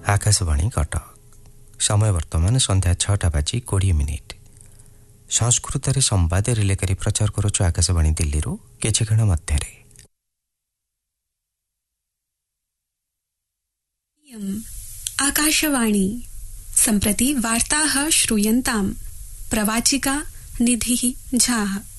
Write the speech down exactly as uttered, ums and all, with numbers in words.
आकाशवाणी कटक समय वर्तमान संध्या छटा बाजी कोड़े मिनिट संस्कृत संवाद रिले करी प्रचार करुछु आकाशवाणी दिल्ली रू किछि क्षण मध्यरे आकाशवाणी सम्प्रति वार्ताः श्रूयन्ताम् प्रवाचिका निधिः झा।